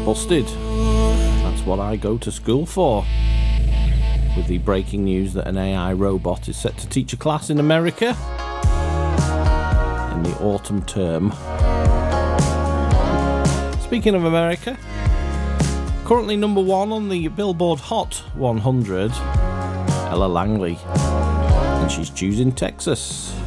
Busted. That's what I go to school for. With the breaking news that an AI robot is set to teach a class in America in the autumn term. Speaking of America, currently number 1 on the Billboard Hot 100, Ella Langley, and she's choosing Texas.